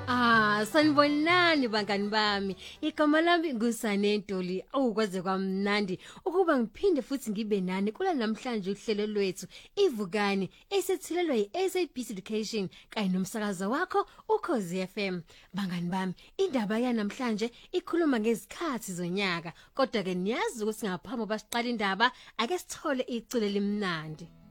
Sanibonani bangani bami. Igama lami ngusane Ntoli. Ukwaze kwamnandi ukuba ngiphinde futhi ngibe nani kula namhlanje uhlelo lwethu Ivukani esethilelwe yiSABC Education kanye nomsakazo wakho uKhosi FM. Bangani bami, indaba yanamhlanje ikhuluma ngezikhathi zonyaka. Kodwa ke niyazi ukuthi ngaphambi basiqala indaba ake sithole icule limnandi.